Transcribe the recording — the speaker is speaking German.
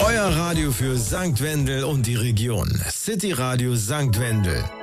Euer Radio für St. Wendel und die Region. City Radio St. Wendel.